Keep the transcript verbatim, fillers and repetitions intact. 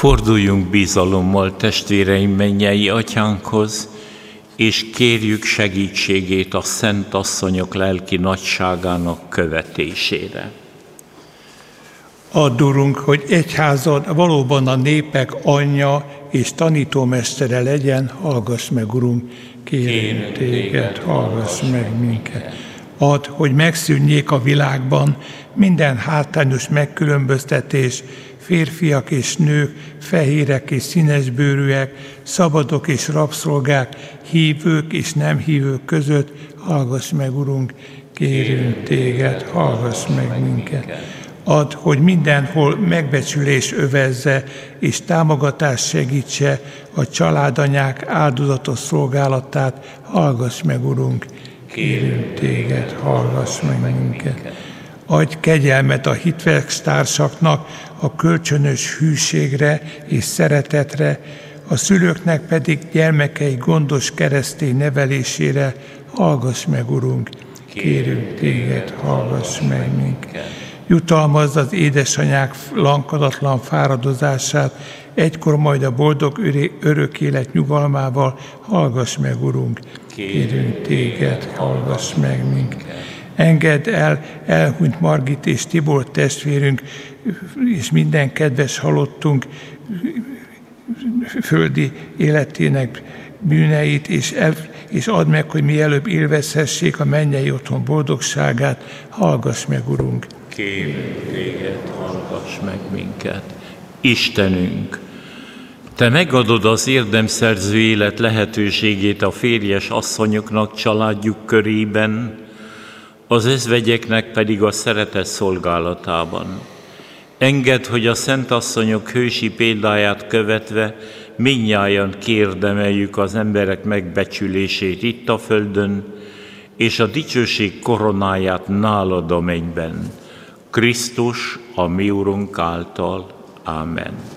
Forduljunk bizalommal testvéreim mennyei atyánkhoz, és kérjük segítségét a szent asszonyok lelki nagyságának követésére. Add, Urunk, hogy egyházad valóban a népek anyja és tanítómestere legyen, hallgass meg, Urunk, kérünk téged, hallgass meg minket. Add, hogy megszűnjék a világban minden hátrányos megkülönböztetés, férfiak és nők, fehérek és színesbőrűek, szabadok és rabszolgák, hívők és nem hívők között, hallgass meg, Urunk, kérünk téged, hallgass meg minket. Add, hogy mindenhol megbecsülés övezze és támogatás segítse a családanyák áldozatos szolgálatát, hallgass meg, Urunk, kérünk téged, hallgass meg minket. Adj kegyelmet a hitvestársaknak a kölcsönös hűségre és szeretetre, a szülőknek pedig gyermekei gondos keresztény nevelésére, hallgass meg, Urunk, kérünk téged, hallgass meg minket. Jutalmazd az édesanyák lankadatlan fáradozását, egykor majd a boldog örök élet nyugalmával, hallgass meg, Urunk, kérünk téged, hallgass meg minket. Engedd el elhunyt Margit és Tibor testvérünk, és minden kedves halottunk földi életének bűneit, és, el, és add meg, hogy mielőbb élvezhessék a mennyei otthon boldogságát, hallgass meg, Urunk. Kérünk téged, hallgass meg minket. Istenünk, te megadod az érdemszerző élet lehetőségét a férjes asszonyoknak családjuk körében, az özvegyeknek pedig a szeretet szolgálatában. Engedd, hogy a szent asszonyok hősi példáját követve mindnyájan kiérdemeljük az emberek megbecsülését itt a földön, és a dicsőség koronáját nálad a mennyben. Krisztus, a mi Urunk által. Amen.